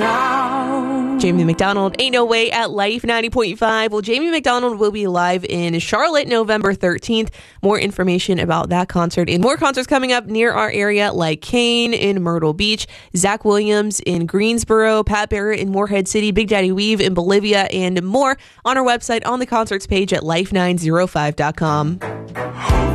now. Jamie McDonald, Ain't No Way at Life 90.5. Well, Jamie McDonald will be live in Charlotte November 13th. More information about that concert and more concerts coming up near our area, like Kane in Myrtle Beach, Zach Williams in Greensboro, Pat Barrett in Morehead City, Big Daddy Weave in Bolivia, and more on our website on the concerts page at life905.com.